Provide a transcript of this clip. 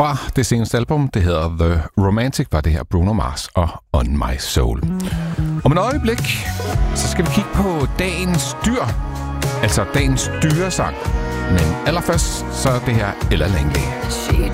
Fra det seneste album, det hedder The Romantic, var det her Bruno Mars og On My Soul. Om et øjeblik, så skal vi kigge på dagens dyr. Altså dagens dyresang. Men allerførst, så er det her Ella Langley.